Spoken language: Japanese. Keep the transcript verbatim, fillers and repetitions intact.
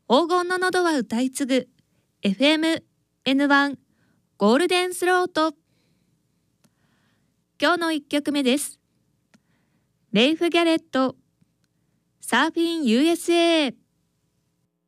黄金の喉は歌い継ぐ エフエムエヌワン ゴールデンスロート。今日のいっきょくめです。レイフ・ギャレット、サーフィン ユーエスエー。